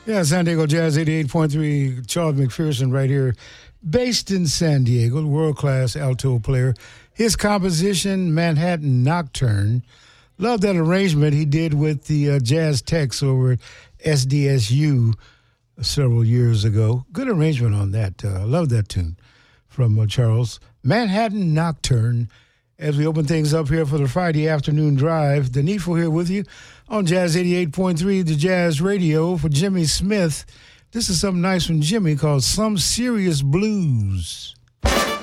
Yeah, San Diego Jazz 88.3, Charles McPherson right here, based in San Diego, world-class alto player. His composition, Manhattan Nocturne. Love that arrangement he did with the Jazz Techs over at SDSU several years ago. Good arrangement on that. Love that tune from Charles. Manhattan Nocturne. As we open things up here for the Friday afternoon drive, the Needful here with you on Jazz 88.3, the Jazz Radio for Jimmy Smith. This is something nice from Jimmy called Some Serious Blues.